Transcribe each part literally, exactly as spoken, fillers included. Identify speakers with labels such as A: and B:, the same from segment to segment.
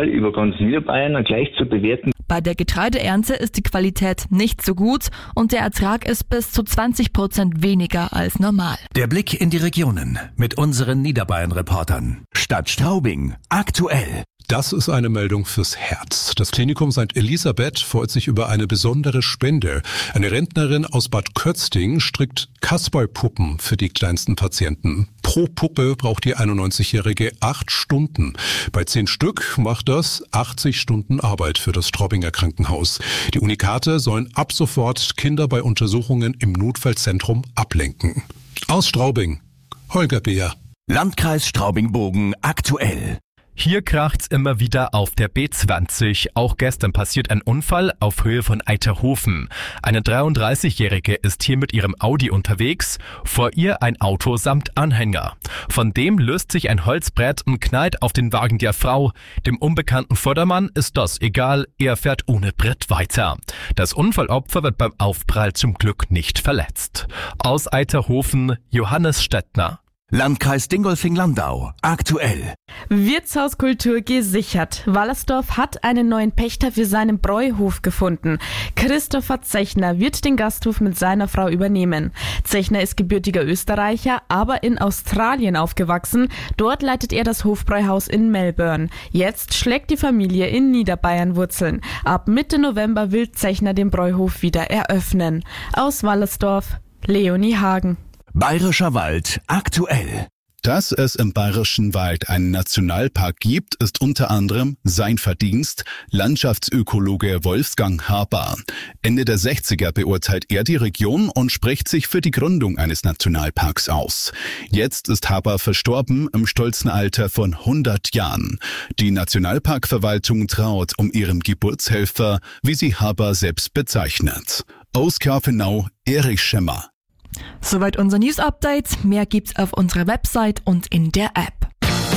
A: überall über ganz Niederbayern gleich zu bewerten.
B: Bei der Getreideernte ist die Qualität nicht so gut und der Ertrag ist bis zu zwanzig Prozent weniger als normal.
C: Der Blick in die Regionen mit unseren Niederbayern-Reportern. Stadt Straubing, aktuell.
D: Das ist eine Meldung fürs Herz. Das Klinikum Sankt Elisabeth freut sich über eine besondere Spende. Eine Rentnerin aus Bad Kötzting strickt Kasperlpuppen für die kleinsten Patienten. Pro Puppe braucht die einundneunzigjährige acht Stunden. Bei zehn Stück macht das achtzig Stunden Arbeit für das Straubinger Krankenhaus. Die Unikate sollen ab sofort Kinder bei Untersuchungen im Notfallzentrum ablenken. Aus Straubing, Holger Beer.
C: Landkreis Straubing-Bogen, aktuell.
E: Hier kracht's immer wieder auf der B zwanzig. Auch gestern passiert ein Unfall auf Höhe von Eiterhofen. Eine dreiunddreißigjährige ist hier mit ihrem Audi unterwegs, vor ihr ein Auto samt Anhänger. Von dem löst sich ein Holzbrett und knallt auf den Wagen der Frau. Dem unbekannten Vordermann ist das egal, er fährt ohne Brett weiter. Das Unfallopfer wird beim Aufprall zum Glück nicht verletzt. Aus Eiterhofen, Johannes Stettner.
C: Landkreis Dingolfing-Landau, aktuell.
F: Wirtshauskultur gesichert. Wallersdorf hat einen neuen Pächter für seinen Bräuhof gefunden. Christopher Zechner wird den Gasthof mit seiner Frau übernehmen. Zechner ist gebürtiger Österreicher, aber in Australien aufgewachsen. Dort leitet er das Hofbräuhaus in Melbourne. Jetzt schlägt die Familie in Niederbayern Wurzeln. Ab Mitte November will Zechner den Bräuhof wieder eröffnen. Aus Wallersdorf, Leonie Hagen.
C: Bayerischer Wald, aktuell.
G: Dass es im Bayerischen Wald einen Nationalpark gibt, ist unter anderem sein Verdienst. Landschaftsökologe Wolfgang Haber. Ende der sechziger beurteilt er die Region und spricht sich für die Gründung eines Nationalparks aus. Jetzt ist Haber verstorben im stolzen Alter von hundert Jahren. Die Nationalparkverwaltung traut um ihren Geburtshelfer, wie sie Haber selbst bezeichnet. Aus Grafenau, Erich Schemmer.
B: Soweit unser News-Update. Mehr gibt's auf unserer Website und in der App.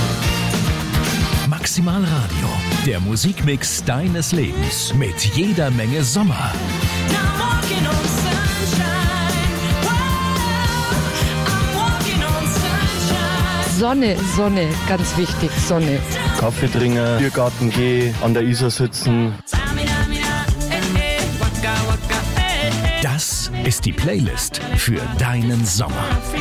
C: Maximal Radio, der Musikmix deines Lebens mit jeder Menge Sommer.
H: Sonne, Sonne, ganz wichtig, Sonne.
I: Kaffee trinken, Biergarten gehen, an der Isar sitzen.
C: Das ist die Playlist für deinen Sommer.